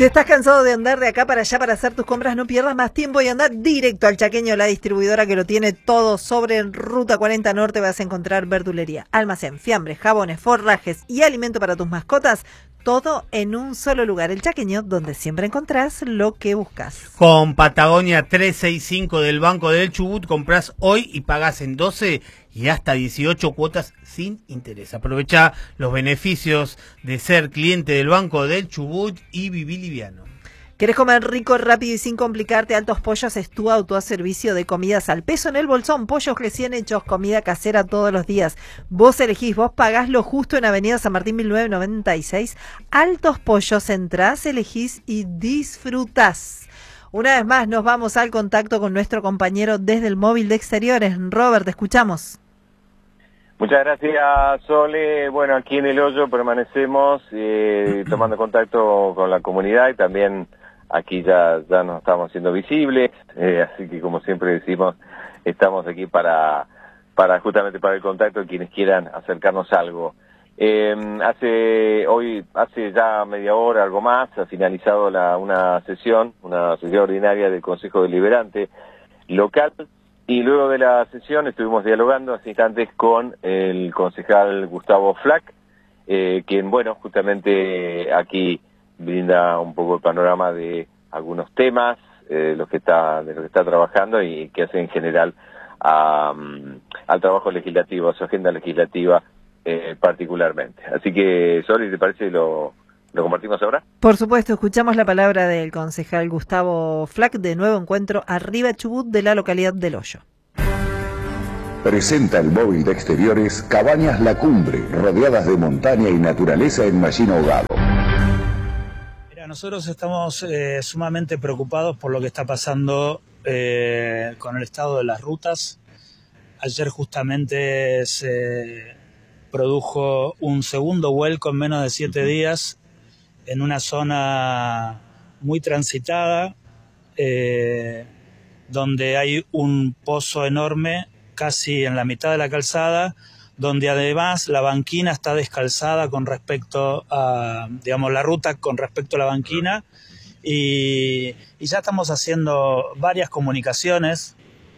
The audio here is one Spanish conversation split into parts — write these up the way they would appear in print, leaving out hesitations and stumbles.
Si estás cansado de andar de acá para allá para hacer tus compras, no pierdas más tiempo y anda directo al Chaqueño, la distribuidora que lo tiene todo. Sobre Ruta 40 Norte vas a encontrar verdulería, almacén, fiambres, jabones, forrajes y alimento para tus mascotas. Todo en un solo lugar, el Chaqueño, donde siempre encontrás lo que buscas. Con Patagonia 365 del Banco del Chubut comprás hoy y pagás en 12 y hasta 18 cuotas sin interés. Aprovecha los beneficios de ser cliente del Banco del Chubut y viví liviano. ¿Querés comer rico, rápido y sin complicarte? Altos Pollos es tu autoservicio de comidas al peso en el bolsón. Pollos recién hechos, comida casera todos los días. Vos elegís, vos pagás lo justo en Avenida San Martín 1996. Altos Pollos, entrás, elegís y disfrutás. Una vez más nos vamos al contacto con nuestro compañero desde el móvil de exteriores. Robert, te escuchamos. Muchas gracias, Sole. Bueno, aquí en El Hoyo permanecemos tomando contacto con la comunidad y también aquí ya nos estamos haciendo visibles, así que como siempre decimos, estamos aquí para justamente para el contacto de quienes quieran acercarnos algo. Hace ya media hora, algo más, ha finalizado una sesión ordinaria del Consejo Deliberante local, y luego de la sesión estuvimos dialogando hace instantes con el concejal Gustavo Flack, quien, bueno, justamente aquí brinda un poco el panorama de algunos temas, de lo que está trabajando y que hace en general al trabajo legislativo, a su agenda legislativa particularmente. Así que, Soli, ¿te parece lo compartimos ahora? Por supuesto, escuchamos la palabra del concejal Gustavo Flack de Nuevo Encuentro Arriba Chubut de la localidad del Hoyo. Presenta el móvil de exteriores Cabañas La Cumbre, rodeadas de montaña y naturaleza en Mallín Ahogado. Mira, nosotros estamos sumamente preocupados por lo que está pasando con el estado de las rutas. Ayer justamente se produjo un segundo vuelco en menos de 7 días en una zona muy transitada, donde hay un pozo enorme casi en la mitad de la calzada, donde además la banquina está descalzada con respecto a, digamos, la ruta con respecto a la banquina, y ya estamos haciendo varias comunicaciones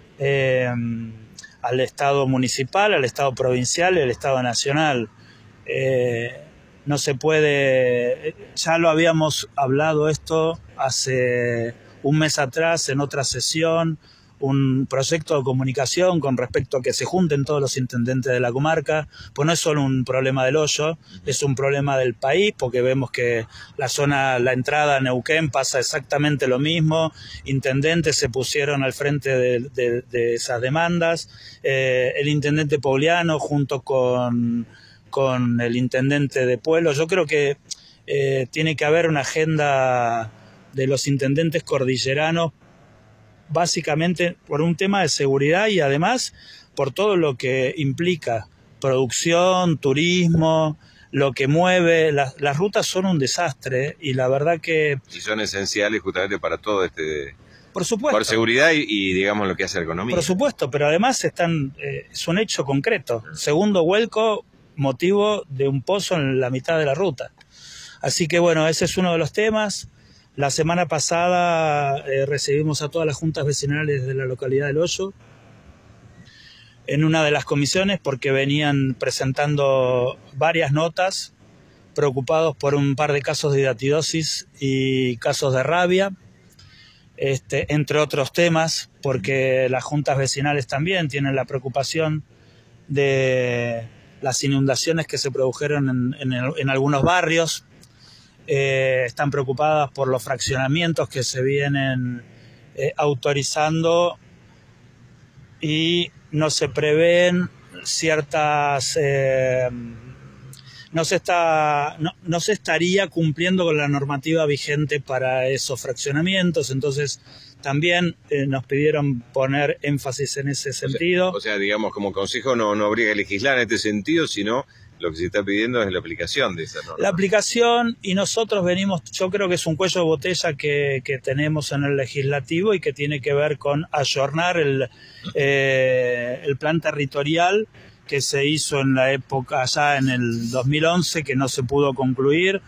al Estado municipal, al Estado provincial y al Estado nacional. No se puede, ya lo habíamos hablado esto hace un mes atrás en otra sesión, un proyecto de comunicación con respecto a que se junten todos los intendentes de la comarca, pues no es solo un problema del Hoyo, es un problema del país, porque vemos que la entrada a Neuquén pasa exactamente lo mismo, intendentes se pusieron al frente de esas demandas, el intendente Pauliano junto con el intendente de Pueblo. Yo creo que tiene que haber una agenda de los intendentes cordilleranos, básicamente por un tema de seguridad y además por todo lo que implica producción, turismo, lo que mueve. Las rutas son un desastre y la verdad que... Y son esenciales justamente para todo Por supuesto. Por seguridad y digamos lo que hace la economía. Por supuesto, pero además es un hecho concreto. Segundo vuelco, motivo de un pozo en la mitad de la ruta. Así que bueno, ese es uno de los temas. La semana pasada recibimos a todas las juntas vecinales de la localidad del Hoyo en una de las comisiones porque venían presentando varias notas preocupados por un par de casos de hidatidosis y casos de rabia, entre otros temas, porque las juntas vecinales también tienen la preocupación de las inundaciones que se produjeron en algunos barrios. Están preocupadas por los fraccionamientos que se vienen autorizando y no se prevén ciertas... no se estaría cumpliendo con la normativa vigente para esos fraccionamientos, entonces también nos pidieron poner énfasis en ese sentido. O sea, digamos, como consejo no habría que legislar en este sentido, sino lo que se está pidiendo es la aplicación de esa norma. La aplicación, y nosotros venimos, yo creo que es un cuello de botella que tenemos en el legislativo y que tiene que ver con ayornar el plan territorial que se hizo en la época, allá en el 2011, que no se pudo concluir.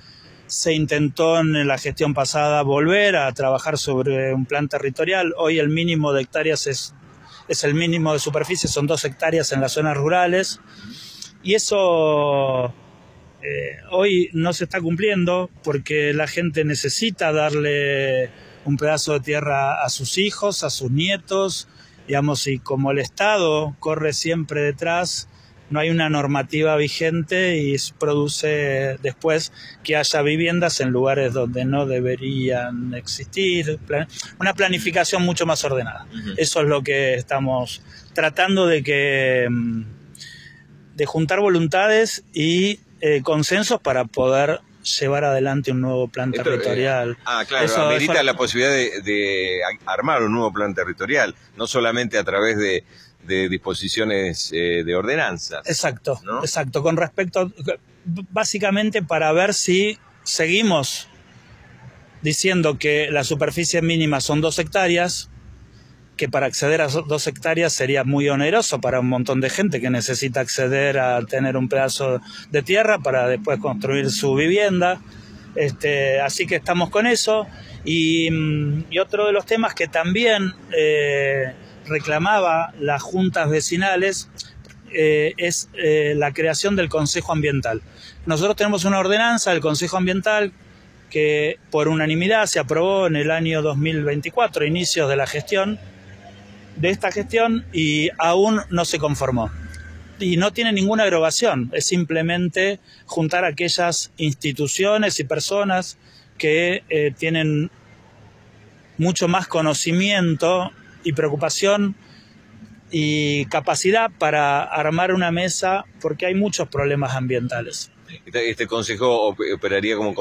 Se intentó en la gestión pasada volver a trabajar sobre un plan territorial. Hoy el mínimo de hectáreas es el mínimo de superficie, son 2 hectáreas en las zonas rurales. Y eso hoy no se está cumpliendo porque la gente necesita darle un pedazo de tierra a sus hijos, a sus nietos, digamos, y como el Estado corre siempre detrás, no hay una normativa vigente y produce después que haya viviendas en lugares donde no deberían existir. Una planificación mucho más ordenada. Eso es lo que estamos tratando de juntar voluntades y consensos para poder llevar adelante un nuevo plan territorial. Claro, amerita la posibilidad de armar un nuevo plan territorial, no solamente a través de disposiciones de ordenanzas. Exacto, ¿no? Exacto. Con respecto, básicamente para ver si seguimos diciendo que la superficie mínima son 2 hectáreas, que para acceder a 2 hectáreas sería muy oneroso para un montón de gente que necesita acceder a tener un pedazo de tierra para después construir su vivienda. Así que estamos con eso. Y otro de los temas que también reclamaba las juntas vecinales es la creación del Consejo Ambiental. Nosotros tenemos una ordenanza del Consejo Ambiental que por unanimidad se aprobó en el año 2024, inicios de esta gestión, y aún no se conformó. Y no tiene ninguna derogación, es simplemente juntar a aquellas instituciones y personas que tienen mucho más conocimiento y preocupación y capacidad para armar una mesa, porque hay muchos problemas ambientales. Este consejo operaría como